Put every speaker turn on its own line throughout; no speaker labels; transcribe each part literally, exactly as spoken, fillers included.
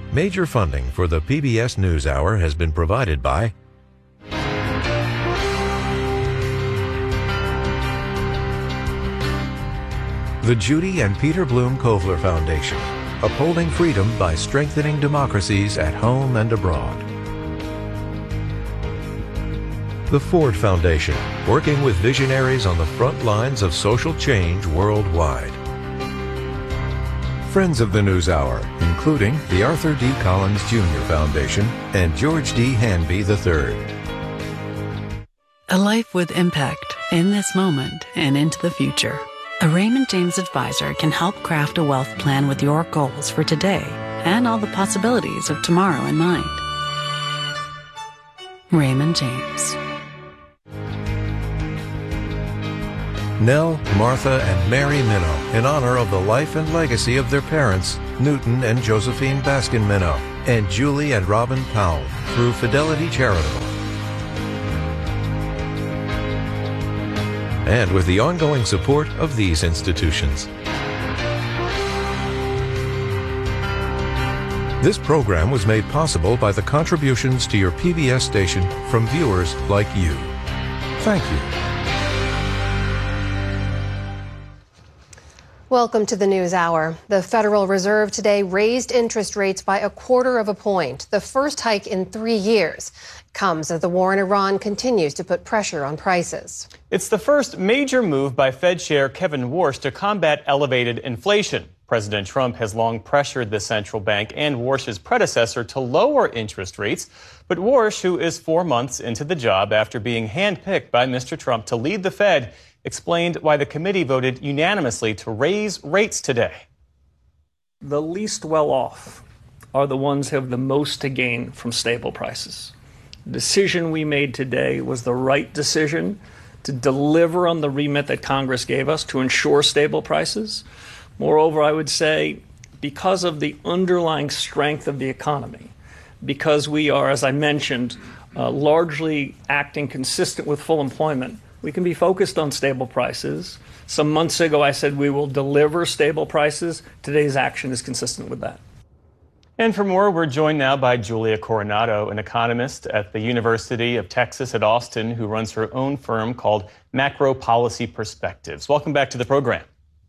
Major funding for the P B S NewsHour has been provided by the Judy and Peter Bloom Kovler Foundation, upholding freedom by strengthening democracies at home and abroad. The Ford Foundation, working with visionaries on the front lines of social change worldwide. Friends of the NewsHour, including the Arthur D. Collins Junior Foundation and George D. Hanby the third.
A life with impact in this moment and into the future. A Raymond James advisor can help craft a wealth plan with your goals for today and all the possibilities of tomorrow in mind. Raymond James.
Nell, Martha, and Mary Minow, in honor of the life and legacy of their parents, Newton and Josephine Baskin Minow, and Julie and Robin Powell, through Fidelity Charitable. And with the ongoing support of these institutions. This program was made possible by the contributions to your P B S station from viewers like you. Thank you.
Welcome to the NewsHour. The Federal Reserve today raised interest rates by a quarter of a point, the first hike in three years. Comes as the war in Iran continues to put pressure on prices.
It's the first major move by Fed Chair Kevin Warsh to combat elevated inflation. President Trump has long pressured the central bank and Warsh's predecessor to lower interest rates. But Warsh, who is four months into the job after being handpicked by Mister Trump to lead the Fed, explained why the committee voted unanimously to raise rates today.
The least well off are the ones who have the most to gain from stable prices. The decision we made today was the right decision to deliver on the remit that Congress gave us to ensure stable prices. Moreover, I would say because of the underlying strength of the economy, because we are, as I mentioned, uh, largely acting consistent with full employment, we can be focused on stable prices. Some months ago, I said we will deliver stable prices. Today's action is consistent with that.
And for more, we're joined now by Julia Coronado, an economist at the University of Texas at Austin, who runs her own firm called Macro Policy Perspectives. Welcome back to the program.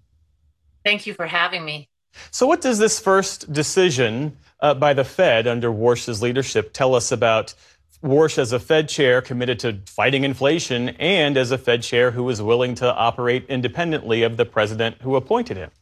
Thank you for having me.
So what does this first decision uh, by the Fed under Warsh's leadership tell us about Warsh as a Fed chair committed to fighting inflation and as a Fed chair who is willing to operate independently of the president who appointed him?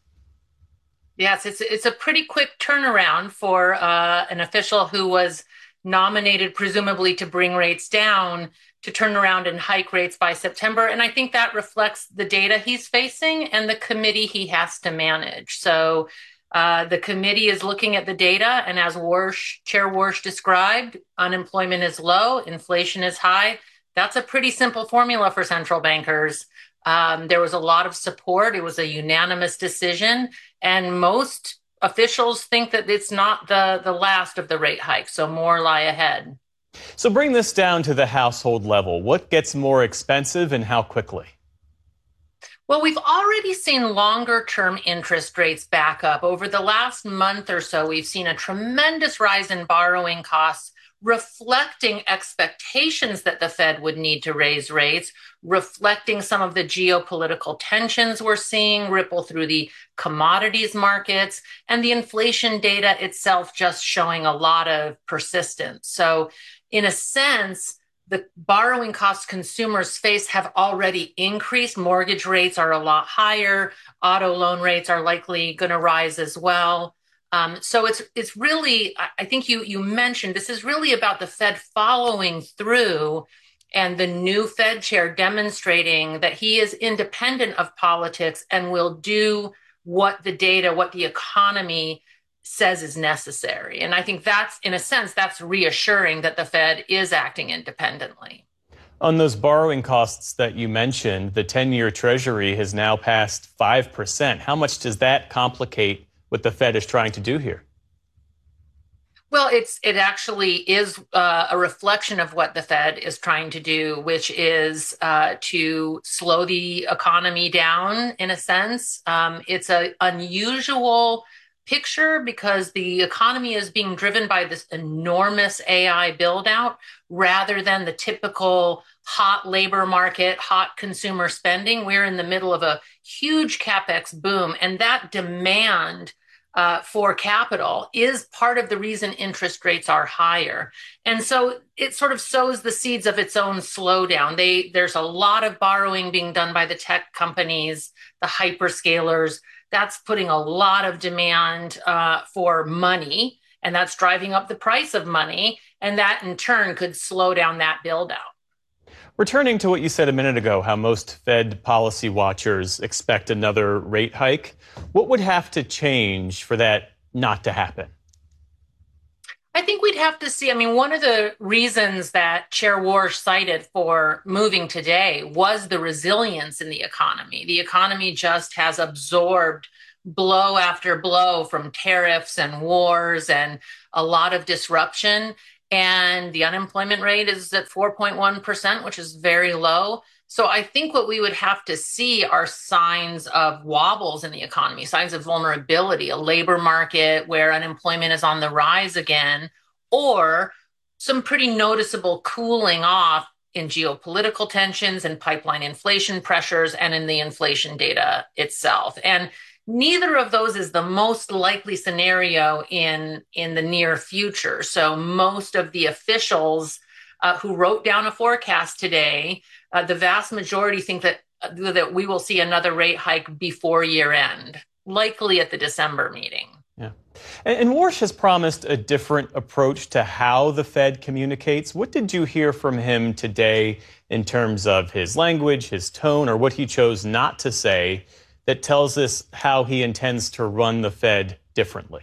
Yes, it's it's a pretty quick turnaround for uh, an official who was nominated presumably to bring rates down to turn around and hike rates by September. And I think that reflects the data he's facing and the committee he has to manage. So uh, the committee is looking at the data. And as Warsh, Chair Warsh described, unemployment is low, inflation is high. That's a pretty simple formula for central bankers. Um, there was a lot of support. It was a unanimous decision. And most officials think that it's not the, the last of the rate hike, so more lie ahead.
So bring this down to the household level. What gets more expensive and how quickly?
Well, we've already seen longer-term interest rates back up. Over the last month or so, we've seen a tremendous rise in borrowing costs, reflecting expectations that the Fed would need to raise rates, reflecting some of the geopolitical tensions we're seeing ripple through the commodities markets, and the inflation data itself just showing a lot of persistence. So in a sense, the borrowing costs consumers face have already increased. Mortgage rates are a lot higher. Auto loan rates are likely going to rise as well. Um, so it's it's really, I think you you mentioned, this is really about the Fed following through and the new Fed chair demonstrating that he is independent of politics and will do what the data, what the economy says is necessary. And I think that's, in a sense, that's reassuring that the Fed is acting independently.
On those borrowing costs that you mentioned, the ten-year Treasury has now passed five percent. How much does that complicate what the Fed is trying to do here?
Well, it's it actually is uh, a reflection of what the Fed is trying to do, which is uh, to slow the economy down, in a sense. Um, it's an unusual picture because the economy is being driven by this enormous A I build out rather than the typical hot labor market, hot consumer spending. We're in the middle of a huge CapEx boom, and that demand uh, for capital is part of the reason interest rates are higher. And so it sort of sows the seeds of its own slowdown. They, there's a lot of borrowing being done by the tech companies, the hyperscalers. That's putting a lot of demand uh, for money, and that's driving up the price of money. And that in turn could slow down that build out.
Returning to what you said a minute ago, how most Fed policy watchers expect another rate hike, what would have to change for that not to happen?
I think we'd have to see. I mean, one of the reasons that Chair Warsh cited for moving today was the resilience in the economy. The economy just has absorbed blow after blow from tariffs and wars and a lot of disruption. And the unemployment rate is at four point one percent, which is very low. So I think what we would have to see are signs of wobbles in the economy, signs of vulnerability, a labor market where unemployment is on the rise again, or some pretty noticeable cooling off in geopolitical tensions and pipeline inflation pressures and in the inflation data itself. And neither of those is the most likely scenario in, in the near future. So most of the officials uh, who wrote down a forecast today, uh, the vast majority think that, uh, that we will see another rate hike before year end, likely at the December meeting.
Yeah. And, and Warsh has promised a different approach to how the Fed communicates. What did you hear from him today in terms of his language, his tone, or what he chose not to say that tells us how he intends to run the Fed differently?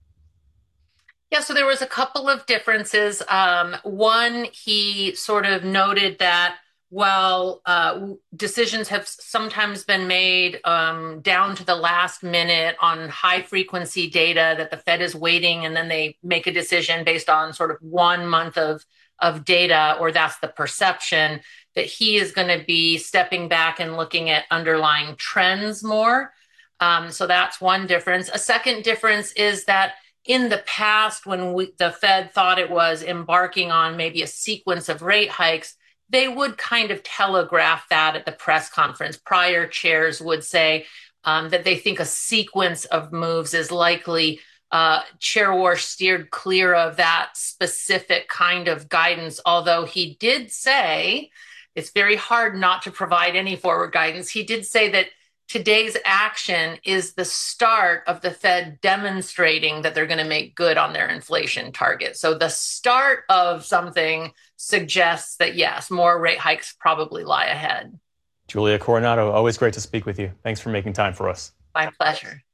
Yeah, so there was a couple of differences. Um, one, he sort of noted that while uh, decisions have sometimes been made um, down to the last minute on high frequency data that the Fed is waiting and then they make a decision based on sort of one month of, of data, or that's the perception, that he is going to be stepping back and looking at underlying trends more. Um, so that's one difference. A second difference is that in the past, when we, the Fed thought it was embarking on maybe a sequence of rate hikes, they would kind of telegraph that at the press conference. Prior chairs would say um, that they think a sequence of moves is likely. Uh, Chair Warsh steered clear of that specific kind of guidance, although he did say, it's very hard not to provide any forward guidance. He did say that today's action is the start of the Fed demonstrating that they're going to make good on their inflation target. So the start of something suggests that, yes, more rate hikes probably lie ahead.
Julia Coronado, always great to speak with you. Thanks for making time for us.
My pleasure.